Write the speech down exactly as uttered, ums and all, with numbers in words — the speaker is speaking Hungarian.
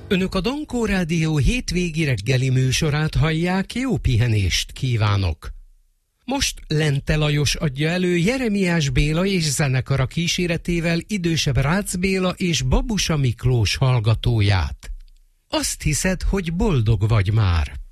Önök a Dankó Rádió hétvégi reggeli műsorát hallják, jó pihenést kívánok! Most Lente Lajos adja elő Jeremiás Béla és zenekara kíséretével idősebb Rácz Béla és Babusa Miklós hallgatóját. Azt hiszed, hogy boldog vagy már.